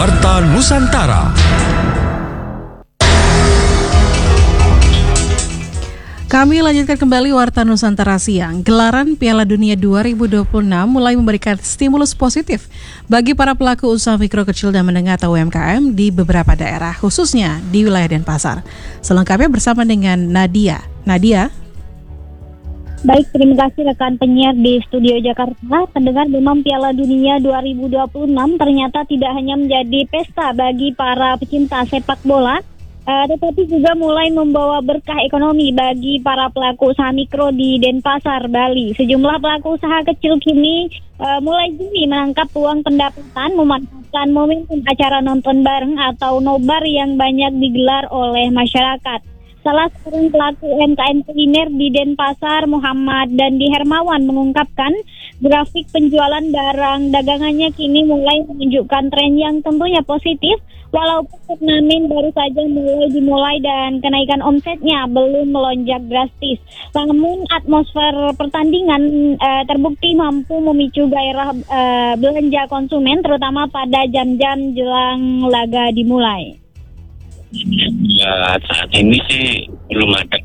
Warta Nusantara. Kami lanjutkan kembali Warta Nusantara siang. Gelaran Piala Dunia 2026 mulai memberikan stimulus positif bagi para pelaku usaha mikro, kecil, dan menengah atau UMKM di beberapa daerah, khususnya di wilayah Denpasar. Selengkapnya bersama dengan Nadia. Nadia? Baik, terima kasih rekan penyiar di Studio Jakarta. Pendengar, memang Piala Dunia 2026 ternyata tidak hanya menjadi pesta bagi para pecinta sepak bola, tetapi juga mulai membawa berkah ekonomi bagi para pelaku usaha mikro di Denpasar, Bali. Sejumlah pelaku usaha kecil kini mulai jeli menangkap peluang pendapatan memanfaatkan momentum acara nonton bareng atau nobar yang banyak digelar oleh masyarakat. Salah seorang pelaku UMKM kuliner di Denpasar, Muhammad Dandi Hermawan, mengungkapkan grafik penjualan barang dagangannya kini mulai menunjukkan tren yang tentunya positif, walaupun turnamen baru saja mulai dimulai dan kenaikan omsetnya belum melonjak drastis. Namun atmosfer pertandingan terbukti mampu memicu gairah belanja konsumen, terutama pada jam-jam jelang laga dimulai. Ya, saat ini sih belum ada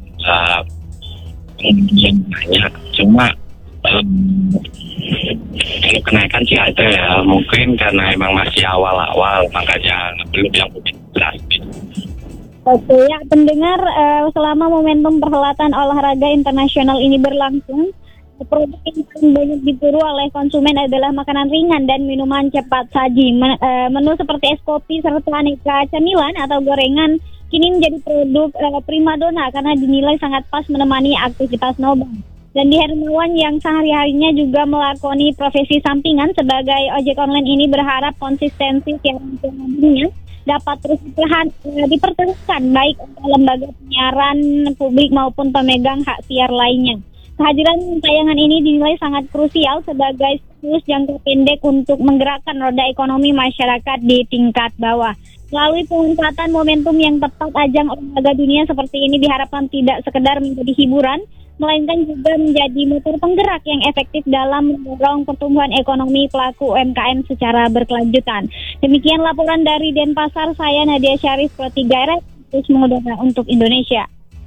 yang banyak, cuma kalau kenaikan sih ada ya, mungkin karena emang masih awal-awal makanya belum yang begitu drastis. Oke ya, pendengar, selama momentum perhelatan olahraga internasional ini berlangsung, produk yang paling banyak diburu oleh konsumen adalah makanan ringan dan minuman cepat saji. Menu seperti es kopi serta aneka camilan atau gorengan kini menjadi produk primadona karena dinilai sangat pas menemani aktivitas nobar. Dan di Hermawan yang sehari-harinya juga melakoni profesi sampingan sebagai ojek online ini berharap konsistensi siaran dunia dapat terus dipertahankan baik oleh lembaga penyiaran publik maupun pemegang hak siar lainnya. Kehadiran tayangan ini dinilai sangat krusial sebagai stimulus jangka pendek untuk menggerakkan roda ekonomi masyarakat di tingkat bawah. Melalui pemanfaatan momentum yang tepat, ajang olahraga dunia seperti ini diharapkan tidak sekedar menjadi hiburan, melainkan juga menjadi motor penggerak yang efektif dalam mendorong pertumbuhan ekonomi pelaku UMKM secara berkelanjutan. Demikian laporan dari Denpasar, saya Nadia Syarif, Pro 3 RRI, terus mengudara untuk Indonesia.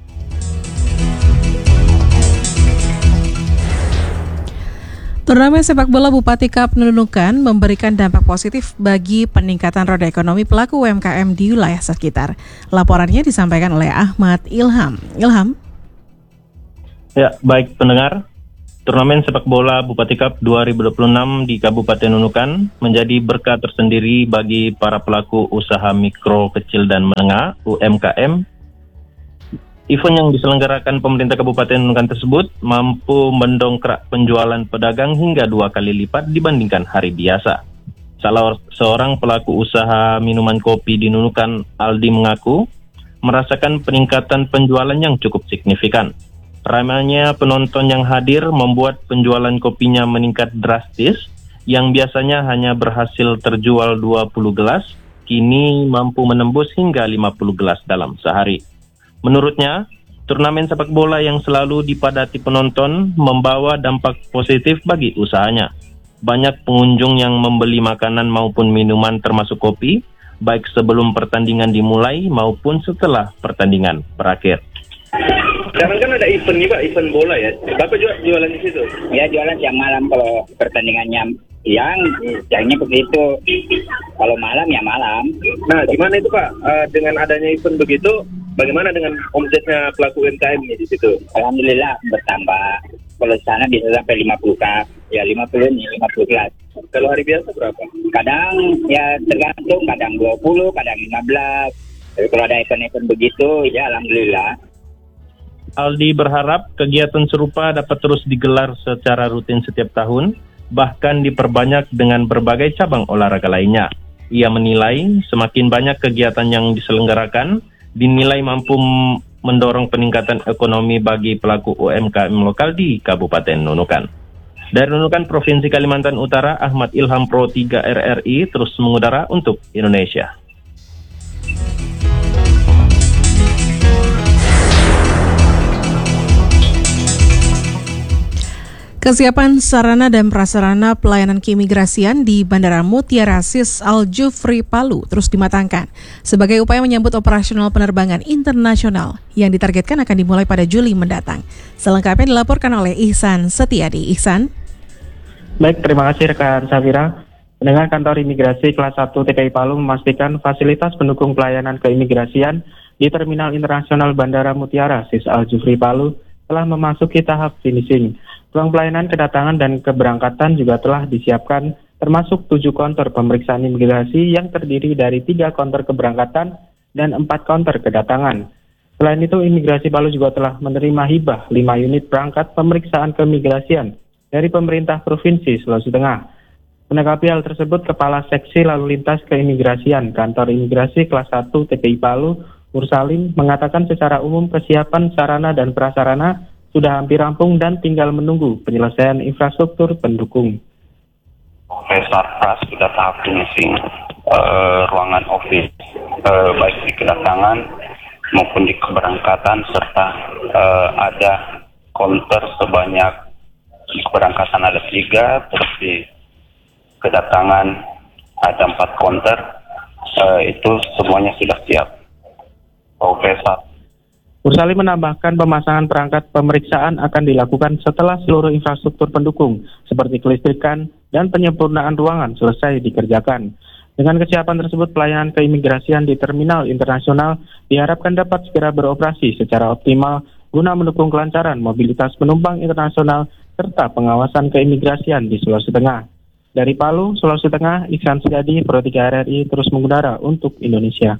Turnamen sepak bola Bupati Cup Nunukan memberikan dampak positif bagi peningkatan roda ekonomi pelaku UMKM di wilayah sekitar. Laporannya disampaikan oleh Ahmad Ilham. Ilham? Ya, baik pendengar. Turnamen sepak bola Bupati Cup 2026 di Kabupaten Nunukan menjadi berkah tersendiri bagi para pelaku usaha mikro, kecil, dan menengah (UMKM). Event yang diselenggarakan pemerintah Kabupaten Nunukan tersebut mampu mendongkrak penjualan pedagang hingga 2 kali lipat dibandingkan hari biasa. Salah seorang pelaku usaha minuman kopi di Nunukan, Aldi, mengaku merasakan peningkatan penjualan yang cukup signifikan. Ramainya penonton yang hadir membuat penjualan kopinya meningkat drastis, yang biasanya hanya berhasil terjual 20 gelas, kini mampu menembus hingga 50 gelas dalam sehari. Menurutnya, turnamen sepak bola yang selalu dipadati penonton membawa dampak positif bagi usahanya. Banyak pengunjung yang membeli makanan maupun minuman termasuk kopi, baik sebelum pertandingan dimulai maupun setelah pertandingan berakhir. Sekarang kan ada event nih Pak, event bola ya. Bapak jualan di situ? Ya, jualan siang malam. Kalau pertandingannya siangnya begitu. Kalau malam ya malam. Nah, gimana itu Pak? Dengan adanya event begitu, bagaimana dengan omsetnya pelaku UMKM di situ? Alhamdulillah bertambah. Kalau sana bisa sampai 50 kak. Ya 50 gelas. Kalau hari biasa berapa? Kadang ya tergantung, kadang 20, kadang 15. Tapi kalau ada event-event begitu, ya alhamdulillah. Aldi berharap kegiatan serupa dapat terus digelar secara rutin setiap tahun, bahkan diperbanyak dengan berbagai cabang olahraga lainnya. Ia menilai semakin banyak kegiatan yang diselenggarakan, dinilai mampu mendorong peningkatan ekonomi bagi pelaku UMKM lokal di Kabupaten Nunukan. Dari Nunukan, Provinsi Kalimantan Utara, Ahmad Ilham, Pro 3 RRI, terus mengudara untuk Indonesia. Kesiapan sarana dan prasarana pelayanan keimigrasian di Bandara Mutiara Sis Al Jufri Palu terus dimatangkan sebagai upaya menyambut operasional penerbangan internasional yang ditargetkan akan dimulai pada Juli mendatang. Selengkapnya dilaporkan oleh Ihsan Setiadi. Ihsan. Baik, terima kasih rekan Safira. Pendengar, Kantor Imigrasi Kelas 1 TPI Palu memastikan fasilitas pendukung pelayanan keimigrasian di Terminal Internasional Bandara Mutiara Sis Al Jufri Palu telah memasuki tahap finishing. Ruang pelayanan kedatangan dan keberangkatan juga telah disiapkan, termasuk 7 konter pemeriksaan imigrasi yang terdiri dari 3 konter keberangkatan dan 4 konter kedatangan. Selain itu, Imigrasi Palu juga telah menerima hibah 5 unit perangkat pemeriksaan keimigrasian dari pemerintah Provinsi Sulawesi Tengah. Menanggapi hal tersebut, Kepala Seksi Lalu Lintas Keimigrasian Kantor Imigrasi Kelas 1 TPI Palu, Mursalim, mengatakan secara umum kesiapan sarana dan prasarana sudah hampir rampung dan tinggal menunggu penyelesaian infrastruktur pendukung. Sarpras sudah tahap finishing, ruangan office baik di kedatangan maupun di keberangkatan, serta ada counter sebanyak di keberangkatan ada 3, terus di kedatangan ada 4 counter, itu semuanya sudah siap. Mursalim menambahkan pemasangan perangkat pemeriksaan akan dilakukan setelah seluruh infrastruktur pendukung seperti kelistrikan dan penyempurnaan ruangan selesai dikerjakan. Dengan kesiapan tersebut, pelayanan keimigrasian di Terminal Internasional diharapkan dapat segera beroperasi secara optimal guna mendukung kelancaran mobilitas penumpang internasional serta pengawasan keimigrasian di Sulawesi Tengah. Dari Palu, Sulawesi Tengah, Ihsan Setiadi, Pro 3 RRI terus mengudara untuk Indonesia.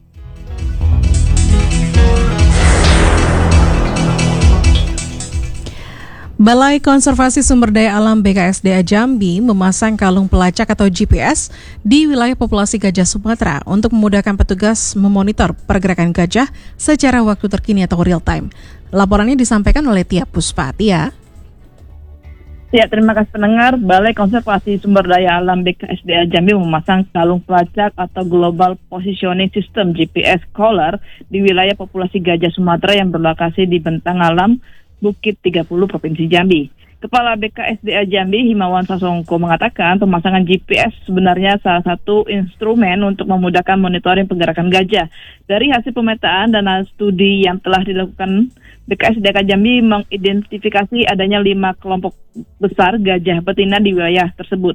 Balai Konservasi Sumber Daya Alam BKSDA Jambi memasang kalung pelacak atau GPS di wilayah populasi gajah Sumatera untuk memudahkan petugas memonitor pergerakan gajah secara waktu terkini atau real time. Laporannya disampaikan oleh Tia Puspa. Tia. Ya, terima kasih pendengar. Balai Konservasi Sumber Daya Alam BKSDA Jambi memasang kalung pelacak atau Global Positioning System GPS Collar di wilayah populasi gajah Sumatera yang berlokasi di Bentang Alam Bukit 30 Provinsi Jambi. Kepala BKSDA Jambi Himawan Sasongko mengatakan pemasangan GPS sebenarnya salah satu instrumen untuk memudahkan monitoring pergerakan gajah. Dari hasil pemetaan dan studi yang telah dilakukan, BKSDA Jambi mengidentifikasi adanya 5 kelompok besar gajah betina di wilayah tersebut.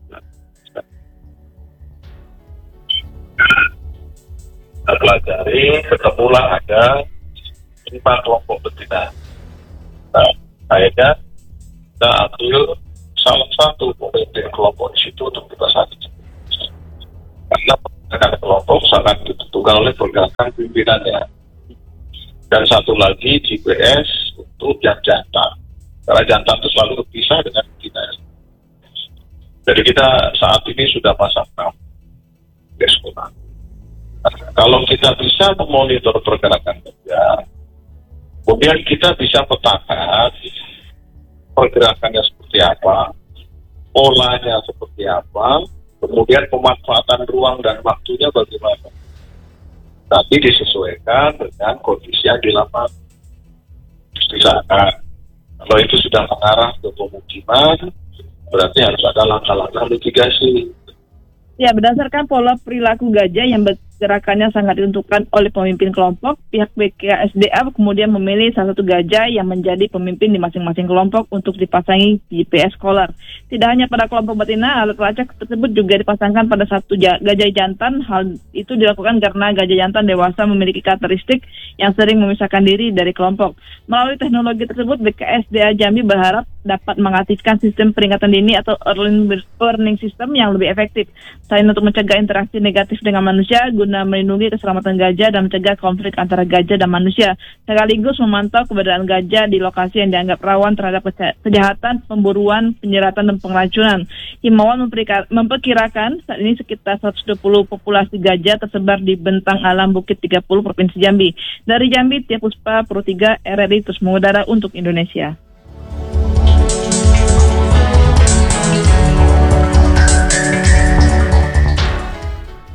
Kita pelajari, ketemulah ada 5 kelompok betina. Nah, akhirnya kita ambil salah satu pemimpin kelompok di situ untuk kita saksi. Karena pergerakan kelompok sangat ditentukan oleh pergerakan pimpinannya. Dan satu lagi GPS untuk yang jantan. Karena jantan itu selalu berpisah dengan betina. Jadi kita saat ini sudah pasang 6 sekolah. Kalau kita bisa memonitor pergerakan gajah, kemudian kita bisa petakan pergerakannya seperti apa, polanya seperti apa, kemudian pemanfaatan ruang dan waktunya bagaimana. Tapi disesuaikan dengan kondisi yang di lapangan. Misalkan, kalau itu sudah mengarah ke pemukiman, berarti harus ada langkah-langkah mitigasi. Ya, berdasarkan pola perilaku gajah yang gerakannya sangat ditentukan oleh pemimpin kelompok, pihak BKSDA kemudian memilih salah satu gajah yang menjadi pemimpin di masing-masing kelompok untuk dipasangi GPS collar. Tidak hanya pada kelompok betina, alat pelacak tersebut juga dipasangkan pada satu gajah jantan. Hal itu dilakukan karena gajah jantan dewasa memiliki karakteristik yang sering memisahkan diri dari kelompok. Melalui teknologi tersebut, BKSDA Jambi berharap dapat mengaktifkan sistem peringatan dini atau early warning system yang lebih efektif. Selain untuk mencegah interaksi negatif dengan manusia, guna melindungi keselamatan gajah dan mencegah konflik antara gajah dan manusia, sekaligus memantau keberadaan gajah di lokasi yang dianggap rawan terhadap kejahatan, pemburuan, penyeratan, dan pengeracunan. Himawan memperkirakan saat ini sekitar 120 populasi gajah tersebar di Bentang Alam Bukit 30 Provinsi Jambi. Dari Jambi, Tia Puspa, Pro 3 RRI terus mengudara untuk Indonesia.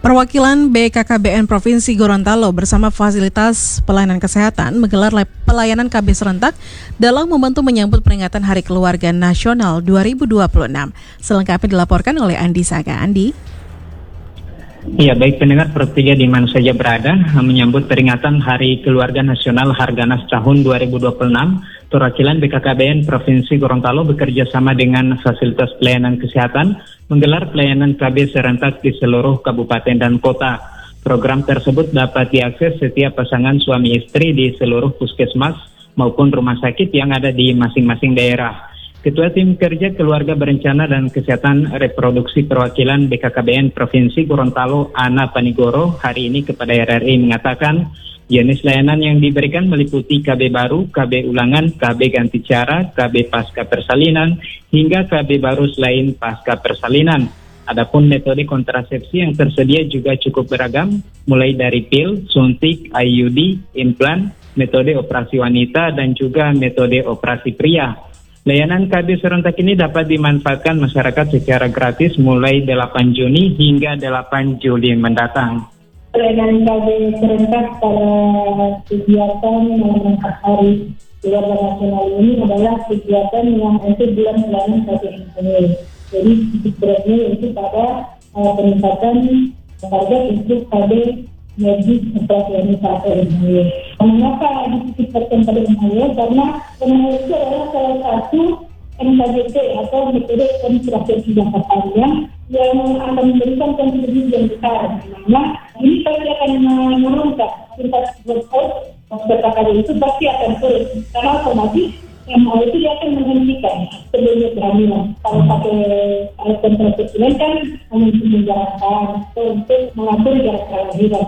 Perwakilan BKKBN Provinsi Gorontalo bersama fasilitas pelayanan kesehatan menggelar pelayanan KB serentak dalam membantu menyambut peringatan Hari Keluarga Nasional 2026. Selengkapnya dilaporkan oleh Andi Saga. Andi. Ya, baik pendengar Pro 3 di mana saja berada, menyambut peringatan Hari Keluarga Nasional Harganas tahun 2026, perwakilan BKKBN Provinsi Gorontalo bekerja sama dengan fasilitas pelayanan kesehatan menggelar pelayanan KB serentak di seluruh kabupaten dan kota. Program tersebut dapat diakses setiap pasangan suami istri di seluruh puskesmas maupun rumah sakit yang ada di masing-masing daerah. Ketua Tim Kerja Keluarga Berencana dan Kesehatan Reproduksi Perwakilan BKKBN Provinsi Gorontalo, Ana Panigoro, hari ini kepada RRI mengatakan jenis layanan yang diberikan meliputi KB baru, KB ulangan, KB ganti cara, KB pasca persalinan, hingga KB baru selain pasca persalinan. Adapun metode kontrasepsi yang tersedia juga cukup beragam, mulai dari pil, suntik, IUD, implan, metode operasi wanita, dan juga metode operasi pria. Layanan KB serentak ini dapat dimanfaatkan masyarakat secara gratis mulai 8 Juni hingga 8 Juli mendatang. Layanan KB serentak pada kegiatan mengangkat Hari Keluarga Nasional ini adalah kegiatan yang untuk bulan pelayanan KB ini. Jadi titik beratnya itu pada peningkatan target untuk KB medis operasi wanita ini. Mengapa disebutkan pada MHY? Karena MHY itu adalah salah satu MKJP atau metode kontrasepsi jangka panjang yang akan memberikan kontribusi yang besar. Karena ini pasti akan menurunkan tingkat workload BKKBN itu pasti akan turun. Karena otomatis MHY itu dia akan menghentikan sebelumnya kehamilan. Kalau pakai alat kontrasepsi kan menjalankan untuk mengatur jarak kelahiran.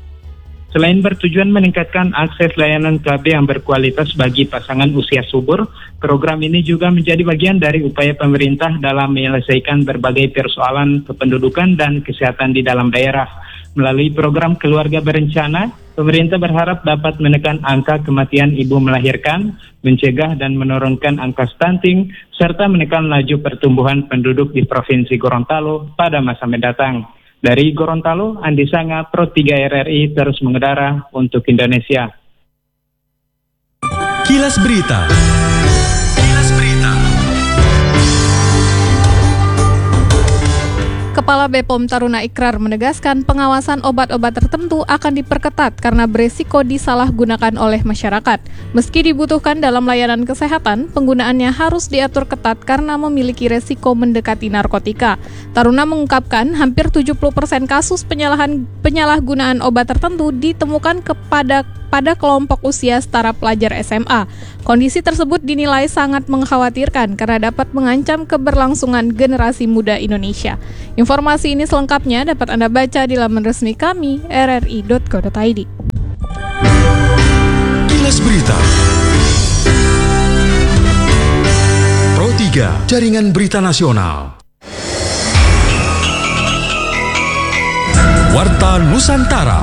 Selain bertujuan meningkatkan akses layanan KB yang berkualitas bagi pasangan usia subur, program ini juga menjadi bagian dari upaya pemerintah dalam menyelesaikan berbagai persoalan kependudukan dan kesehatan di dalam daerah. Melalui program Keluarga Berencana, pemerintah berharap dapat menekan angka kematian ibu melahirkan, mencegah dan menurunkan angka stunting, serta menekan laju pertumbuhan penduduk di Provinsi Gorontalo pada masa mendatang. Dari Gorontalo, Andi Sanga, Pro 3 RRI terus mengudara untuk Indonesia. Kilas Berita. Kepala BPOM Taruna Ikrar menegaskan pengawasan obat-obat tertentu akan diperketat karena beresiko disalahgunakan oleh masyarakat. Meski dibutuhkan dalam layanan kesehatan, penggunaannya harus diatur ketat karena memiliki resiko mendekati narkotika. Taruna mengungkapkan hampir 70% kasus penyalahgunaan obat tertentu ditemukan pada kelompok usia setara pelajar SMA. Kondisi tersebut dinilai sangat mengkhawatirkan karena dapat mengancam keberlangsungan generasi muda Indonesia. Informasi ini selengkapnya dapat Anda baca di laman resmi kami, rri.co.id. Kilas Berita. Pro 3, Jaringan Berita Nasional. Warta Nusantara.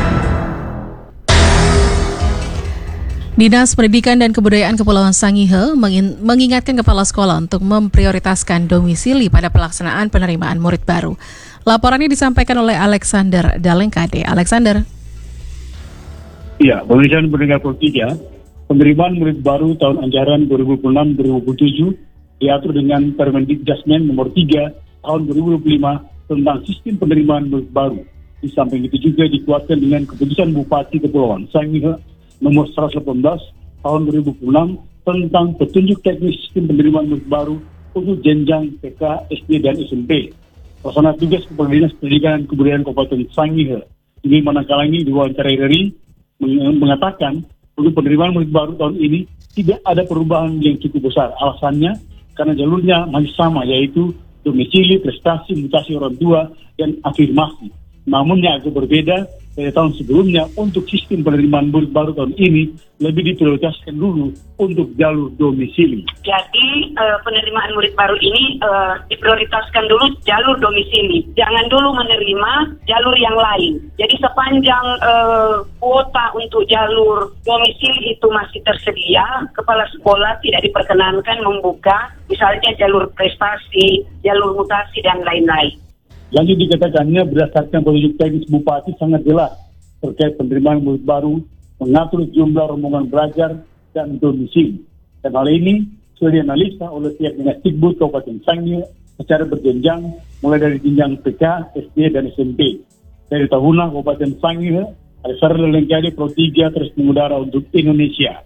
Dinas Pendidikan dan Kebudayaan Kepulauan Sangihe mengingatkan kepala sekolah untuk memprioritaskan domisili pada pelaksanaan penerimaan murid baru. Laporannya disampaikan oleh Alexander Dalengkade. Alexander. Ya, pemirsa pendengar Pro 3, penerimaan murid baru tahun ajaran 2026-2027 diatur dengan Permendikbud nomor 3 tahun 2025 tentang sistem penerimaan murid baru. Di samping itu juga dikuatkan dengan keputusan Bupati Kepulauan Sangihe nomor 118 tahun 2006 tentang petunjuk teknis sistem penerimaan murid baru untuk jenjang TK, SD, dan SMP. Pelaksana tugas Kepala Dinas Pendidikan dan Kebudayaan Kabupaten Sangihe ini Manakalangi diwawancara RRI mengatakan untuk penerimaan murid baru tahun ini tidak ada perubahan yang cukup besar. Alasannya karena jalurnya masih sama, yaitu domisili, prestasi, mutasi orang tua, dan afirmasi. Namun yang agak berbeda dari tahun sebelumnya, untuk sistem penerimaan murid baru tahun ini lebih diprioritaskan dulu untuk jalur domisili. Jadi penerimaan murid baru ini diprioritaskan dulu jalur domisili. Jangan dulu menerima jalur yang lain. Jadi sepanjang kuota untuk jalur domisili itu masih tersedia, kepala sekolah tidak diperkenankan membuka misalnya jalur prestasi, jalur mutasi, dan lain-lain. Lanjut dikatakannya berdasarkan petunjuk teknis Bupati sangat jelas terkait penerimaan murid baru, mengatur jumlah rombongan belajar dan domisili. Dan hal ini sudah dianalisa oleh pihak Dinasdikbud Kabupaten Sangihe secara berjenjang mulai dari jenjang TK, SD, dan SMP. Dari Tahuna, Kabupaten Sangihe, Alessandro Lengkade, Pro 3, terus mengudara untuk Indonesia.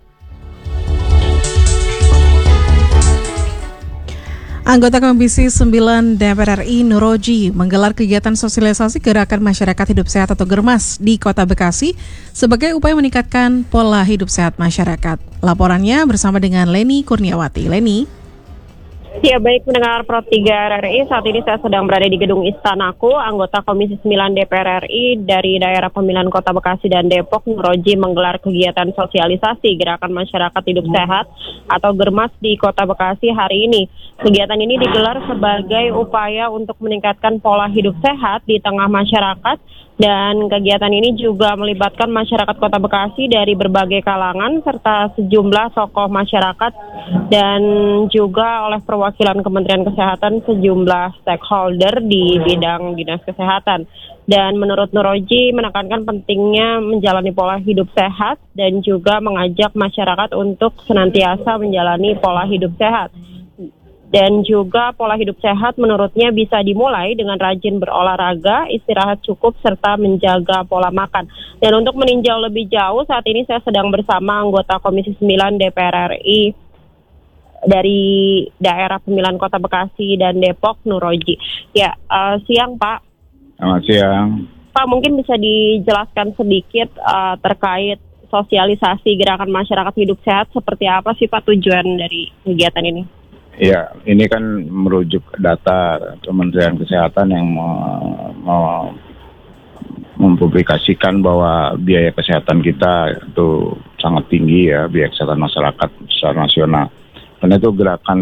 Anggota Komisi 9 DPR RI Nuroji menggelar kegiatan sosialisasi Gerakan Masyarakat Hidup Sehat atau GERMAS di Kota Bekasi sebagai upaya meningkatkan pola hidup sehat masyarakat. Laporannya bersama dengan Leni Kurniawati. Leni. Ya, baik pendengar Pro 3 RRI, saat ini saya sedang berada di Gedung Istanaku. Anggota Komisi 9 DPR RI dari daerah pemilihan Kota Bekasi dan Depok, Nuroji, menggelar kegiatan sosialisasi Gerakan Masyarakat Hidup Sehat atau GERMAS di Kota Bekasi hari ini. Kegiatan ini digelar sebagai upaya untuk meningkatkan pola hidup sehat di tengah masyarakat, dan kegiatan ini juga melibatkan masyarakat Kota Bekasi dari berbagai kalangan serta sejumlah tokoh masyarakat dan juga oleh perwakilan Kementerian Kesehatan sejumlah stakeholder di bidang Dinas Kesehatan. Dan menurut Nuroji menekankan pentingnya menjalani pola hidup sehat dan juga mengajak masyarakat untuk senantiasa menjalani pola hidup sehat. Dan juga pola hidup sehat menurutnya bisa dimulai dengan rajin berolahraga, istirahat cukup, serta menjaga pola makan. Dan untuk meninjau lebih jauh, saat ini saya sedang bersama anggota Komisi 9 DPR RI dari daerah pemilihan Kota Bekasi dan Depok, Nuroji. Ya, siang Pak. Selamat siang. Pak, mungkin bisa dijelaskan sedikit terkait sosialisasi Gerakan Masyarakat Hidup Sehat, seperti apa sih Pak tujuan dari kegiatan ini? Ya, ini kan merujuk data Kementerian Kesehatan yang mempublikasikan bahwa biaya kesehatan kita itu sangat tinggi ya, biaya kesehatan masyarakat secara nasional. Karena itu gerakan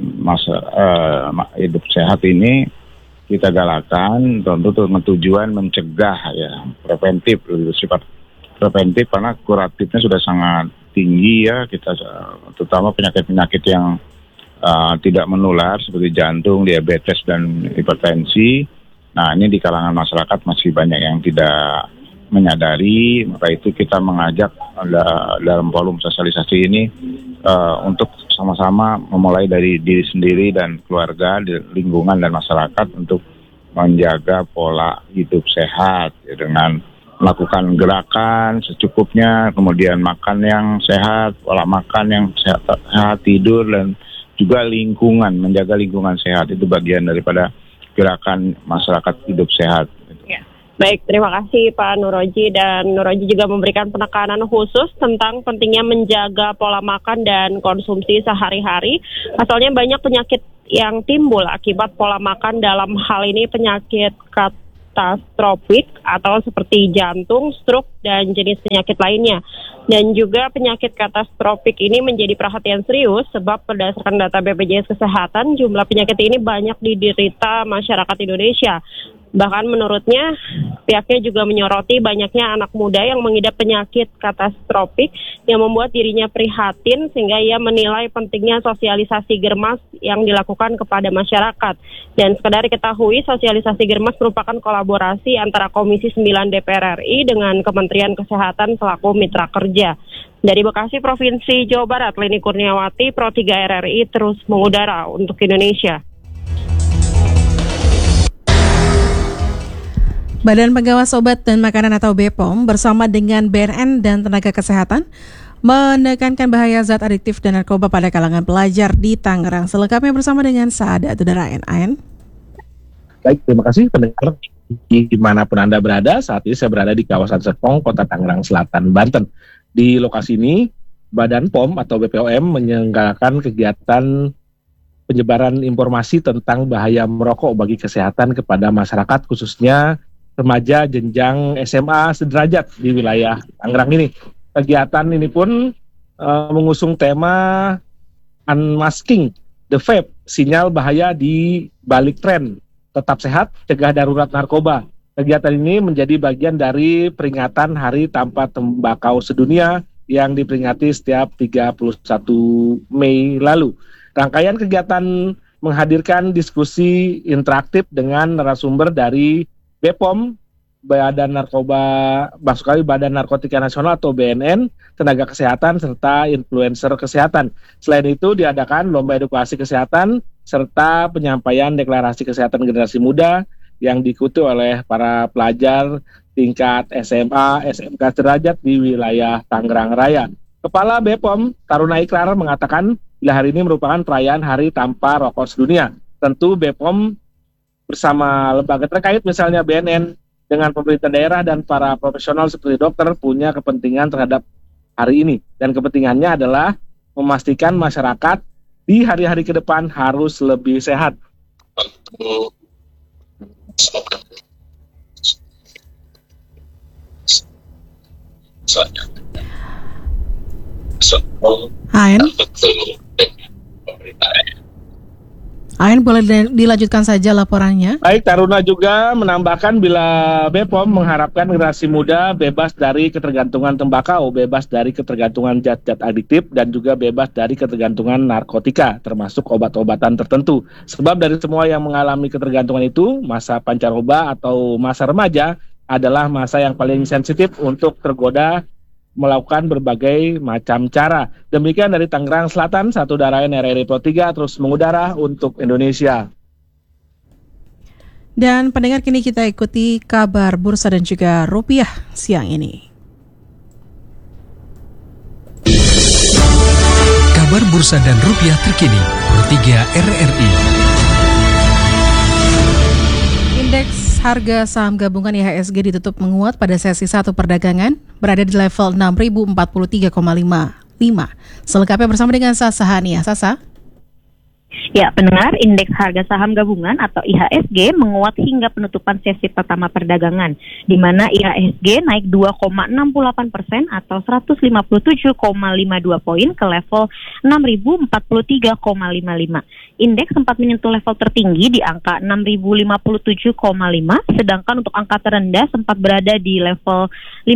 hidup sehat ini kita galakan tentu dengan tujuan mencegah ya, preventif, lebih sifat preventif karena kuratifnya sudah sangat tinggi ya, kita terutama penyakit-penyakit yang tidak menular seperti jantung, diabetes, dan hipertensi. Nah, ini di kalangan masyarakat masih banyak yang tidak menyadari, maka itu kita mengajak dalam volume sosialisasi ini untuk sama-sama memulai dari diri sendiri dan keluarga, di lingkungan dan masyarakat untuk menjaga pola hidup sehat ya, dengan melakukan gerakan secukupnya, kemudian makan yang sehat, pola makan yang sehat, tidur, dan juga lingkungan, menjaga lingkungan sehat itu bagian daripada gerakan masyarakat hidup sehat. Ya. Baik, terima kasih Pak Nuroji, dan Nuroji juga memberikan penekanan khusus tentang pentingnya menjaga pola makan dan konsumsi sehari-hari. Asalnya banyak penyakit yang timbul akibat pola makan, dalam hal ini penyakit katastropik atau seperti jantung, stroke, dan jenis penyakit lainnya. Dan juga penyakit katastropik ini menjadi perhatian serius sebab berdasarkan data BPJS Kesehatan, jumlah penyakit ini banyak diderita masyarakat Indonesia. Bahkan menurutnya, pihaknya juga menyoroti banyaknya anak muda yang mengidap penyakit katastropik yang membuat dirinya prihatin, sehingga ia menilai pentingnya sosialisasi GERMAS yang dilakukan kepada masyarakat. Dan sekedar diketahui, sosialisasi GERMAS merupakan kolaborasi antara Komisi 9 DPR RI dengan Kementerian Kesehatan selaku mitra kerja. Dari Bekasi, Provinsi Jawa Barat, Leni Kurniawati, Pro 3 RRI terus mengudara untuk Indonesia. Badan Pengawas Obat dan Makanan atau BPOM bersama dengan BNN dan tenaga kesehatan menekankan bahaya zat adiktif dan narkoba pada kalangan pelajar di Tangerang. Selengkapnya bersama dengan Saada Tudara NAN. Baik, terima kasih pendengar dimanapun Anda berada. Saat ini saya berada di kawasan Serpong, Kota Tangerang Selatan, Banten. Di lokasi ini, Badan POM atau BPOM menyelenggarakan kegiatan penyebaran informasi tentang bahaya merokok bagi kesehatan kepada masyarakat, khususnya remaja jenjang SMA sederajat di wilayah Tangerang ini. Kegiatan ini pun mengusung tema Unmasking the Vape, sinyal bahaya di balik tren, tetap sehat, cegah darurat narkoba. Kegiatan ini menjadi bagian dari peringatan Hari Tanpa Tembakau Sedunia yang diperingati setiap 31 Mei lalu. Rangkaian kegiatan menghadirkan diskusi interaktif dengan narasumber dari BPOM, Badan Narkotika Nasional atau BNN, tenaga kesehatan, serta influencer kesehatan. Selain itu diadakan lomba edukasi kesehatan, serta penyampaian deklarasi kesehatan generasi muda yang diikuti oleh para pelajar tingkat SMA, SMK sederajat di wilayah Tangerang Raya. Kepala BPOM, Taruna Ikrar, mengatakan bila hari ini merupakan perayaan Hari Tanpa Rokok Sedunia. Tentu BPOM bersama lembaga terkait, misalnya BNN, dengan pemerintah daerah dan para profesional seperti dokter punya kepentingan terhadap hari ini. Dan kepentingannya adalah memastikan masyarakat di hari-hari ke depan harus lebih sehat. Ain, boleh dilanjutkan saja laporannya. Baik, Taruna juga menambahkan bila BPOM mengharapkan generasi muda bebas dari ketergantungan tembakau, bebas dari ketergantungan zat-zat adiktif, dan juga bebas dari ketergantungan narkotika, termasuk obat-obatan tertentu. Sebab dari semua yang mengalami ketergantungan itu, masa pancaroba atau masa remaja adalah masa yang paling sensitif untuk tergoda melakukan berbagai macam cara. Demikian dari Tangerang Selatan, satu Darayan RRI Pro 3 terus mengudara untuk Indonesia. Dan pendengar, kini kita ikuti kabar bursa dan juga rupiah siang ini. Kabar bursa dan rupiah terkini Pro 3 RRI. Indeks harga saham gabungan IHSG ditutup menguat pada sesi 1 perdagangan, berada di level 6.043,55. Selengkapnya bersama dengan Sasa Hania. Sasa? Ya, pendengar, indeks harga saham gabungan atau IHSG menguat hingga penutupan sesi pertama perdagangan, di mana IHSG naik 2,68% atau 157,52 poin ke level 6.043,55. Indeks sempat menyentuh level tertinggi di angka 6.057,5, sedangkan untuk angka terendah sempat berada di level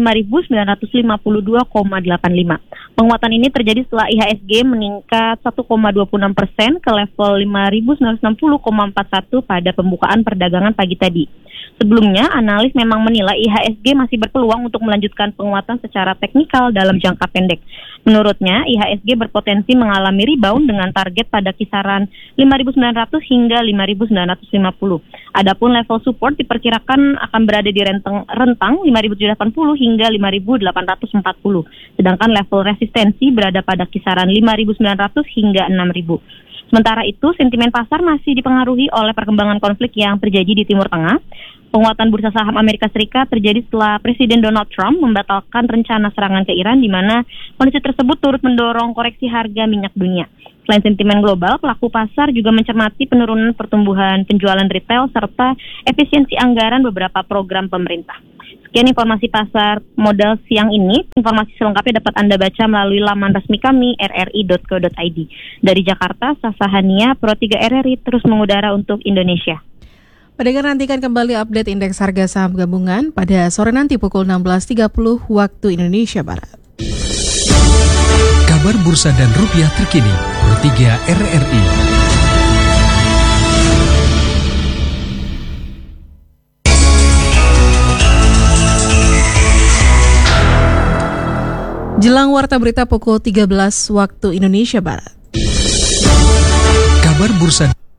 5.952,85. Penguatan ini terjadi setelah IHSG meningkat 1,26% ke level 5.960,41 pada pembukaan perdagangan pagi tadi. Sebelumnya, analis memang menilai IHSG masih berpeluang untuk melanjutkan penguatan secara teknikal dalam jangka pendek. Menurutnya, IHSG berpotensi mengalami rebound dengan target pada kisaran 5.900 hingga 5.950. Adapun level support diperkirakan akan berada di rentang 5.780 hingga 5.840. Sedangkan level resistensi berada pada kisaran 5.900 hingga 6.000. Sementara itu, sentimen pasar masih dipengaruhi oleh perkembangan konflik yang terjadi di Timur Tengah. Penguatan bursa saham Amerika Serikat terjadi setelah Presiden Donald Trump membatalkan rencana serangan ke Iran, di mana kondisi tersebut turut mendorong koreksi harga minyak dunia. Selain sentimen global, pelaku pasar juga mencermati penurunan pertumbuhan penjualan retail serta efisiensi anggaran beberapa program pemerintah. Sekian informasi pasar modal siang ini. Informasi selengkapnya dapat Anda baca melalui laman resmi kami rri.co.id. Dari Jakarta, Sasa Hania, Pro 3 RRI terus mengudara untuk Indonesia. Pendengar, nantikan kembali update indeks harga saham gabungan pada sore nanti pukul 16.30 waktu Indonesia Barat. Kabar bursa dan rupiah terkini Pro 3 RRI. Jelang warta berita pukul 13 waktu Indonesia Barat. Kabar bursa